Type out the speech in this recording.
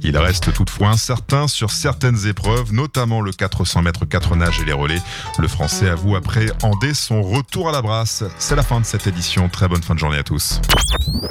Il reste toutefois incertain sur certaines épreuves, notamment le 400 mètres 4 nages et les relais. Le Français avoue appréhender son retour à la brasse. C'est la fin de cette édition. Très bonne fin de journée à tous.